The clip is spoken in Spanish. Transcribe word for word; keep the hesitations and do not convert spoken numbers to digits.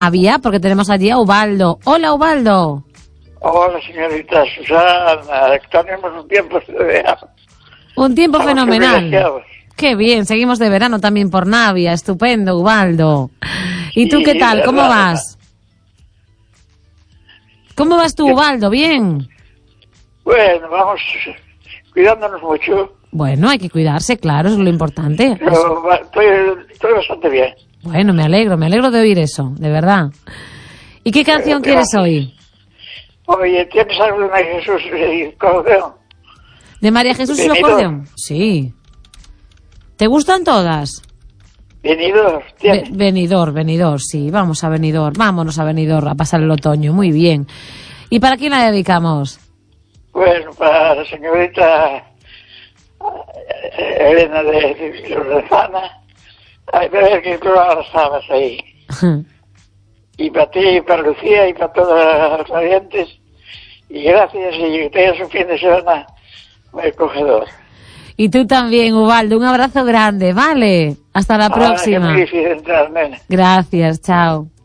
Había, porque tenemos allí a Ubaldo. Hola, Ubaldo. Hola, señorita Susana. Tenemos un tiempo de verano. Un tiempo Estamos fenomenal. privilegiados. Qué bien, seguimos de verano también por Navia. Estupendo, Ubaldo. ¿Y tú Sí, qué tal? ¿Cómo verdad, vas? ¿Cómo vas tú, Ubaldo? ¿Bien? Bueno, vamos cuidándonos mucho. Bueno, hay que cuidarse, claro, eso es lo importante. Pero va- estoy, estoy bastante bien. Bueno, me alegro, me alegro de oír eso, de verdad. ¿Y qué canción Eh, quieres gracias. hoy? Oye, ¿tienes alguna de Jesús y Cordeo? ¿De María Jesús y el Benidorm. acordeón? Sí. ¿Te gustan todas? Venidor, Be- ¿tienes? Benidorm, Benidorm, sí, vamos a Benidorm, vámonos a Benidorm a pasar el otoño, muy bien. ¿Y para quién la dedicamos? Bueno, para la señorita eh, Elena de Loredana. Hay que ver que tú ahora estabas ahí. Y para ti, y para Lucía, y para todas las clientes. Y gracias, y que tengas un fin de semana muy acogedor. Y tú también, Ubaldo, un abrazo grande, ¿vale? Hasta la Ahora que es próxima. muy difícil entrar, nena. Gracias, chao.